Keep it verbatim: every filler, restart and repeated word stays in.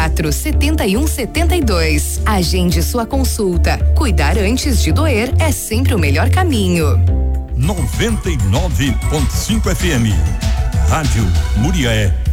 quatro, setenta e um, setenta e dois. Agende sua consulta. Cuidar antes de doer é sempre o melhor caminho. noventa e nove ponto cinco F M. Rádio Muriaé.